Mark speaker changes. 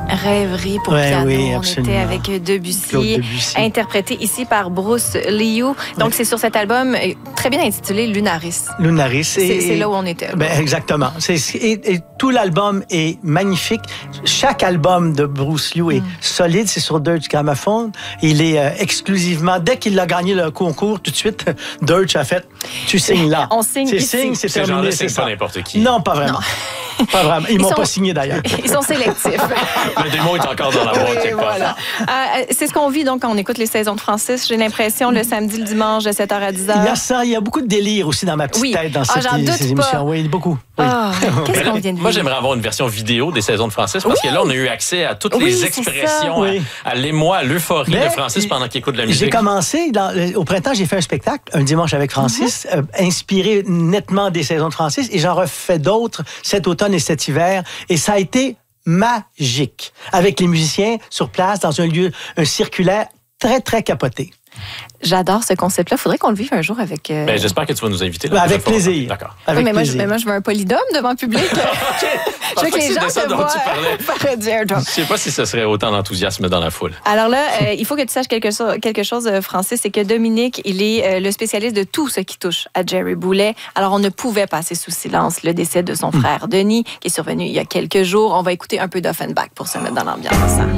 Speaker 1: Rêverie pour piano.
Speaker 2: Oui,
Speaker 1: on
Speaker 2: absolument.
Speaker 1: était avec Debussy,
Speaker 2: Claude Debussy.
Speaker 1: interprété ici par Bruce Liu. Donc, c'est sur cet album très bien intitulé Lunaris.
Speaker 2: Lunaris.
Speaker 1: C'est là où on était.
Speaker 2: Ben, exactement. Et tout l'album est magnifique. Chaque album de Bruce Liu est solide. C'est sur Deutsche Grammophon. Il est exclusivement... Dès qu'il a gagné le concours, tout de suite, Deutsche a fait « Tu signes là ».
Speaker 1: On signe ici.
Speaker 2: C'est
Speaker 3: Ces gens-là
Speaker 2: terminé,
Speaker 3: signent
Speaker 2: c'est
Speaker 3: pas
Speaker 2: ça.
Speaker 3: n'importe qui.
Speaker 2: Non, pas vraiment. Pas vraiment. Ils m'ont pas signé d'ailleurs.
Speaker 1: Ils sont sélectifs.
Speaker 3: Le démon est encore dans la boîte quelque part.
Speaker 1: Voilà. C'est ce qu'on vit donc quand on écoute les saisons de Francis. J'ai l'impression le samedi, le dimanche de 7h à 10h.
Speaker 2: Il y a ça, il y a beaucoup de délire aussi dans ma petite tête dans
Speaker 1: j'en doute
Speaker 2: ces
Speaker 1: pas.
Speaker 2: émissions. Oui, beaucoup. Oui.
Speaker 1: Qu'est-ce qu'on vient de vivre?
Speaker 3: Moi, j'aimerais avoir une version vidéo des saisons de Francis parce que là, on a eu accès à toutes les expressions, à l'émoi, à l'euphorie de Francis pendant qu'il écoute de la musique.
Speaker 2: J'ai commencé, au printemps, j'ai fait un spectacle, un dimanche avec Francis, inspiré nettement des saisons de Francis, et j'en refais d'autres cet automne et cet hiver, et ça a été magique, avec les musiciens sur place, dans un lieu, un circulaire très, très capoté.
Speaker 1: J'adore ce concept-là. Il faudrait qu'on le vive un jour avec...
Speaker 3: Ben, j'espère que tu vas nous inviter.
Speaker 2: Avec plaisir.
Speaker 3: D'accord.
Speaker 1: Mais moi, je veux un polydome devant le public. Je veux que les gens se voient faire du air drum.
Speaker 3: Je sais pas si ce serait autant d'enthousiasme dans la foule.
Speaker 1: Alors là, il faut que tu saches quelque chose, Francis, c'est que Dominique, il est le spécialiste de tout ce qui touche à Jerry Boulet. Alors, on ne pouvait passer sous silence le décès de son frère Denis, qui est survenu il y a quelques jours. On va écouter un peu d'Offenbach pour se mettre dans l'ambiance.